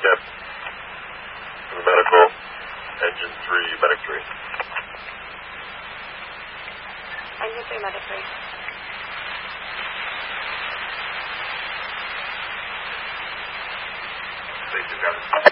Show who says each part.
Speaker 1: ship. Medical, engine 3, medic 3.
Speaker 2: Engine 3, medic 3.
Speaker 1: Basic,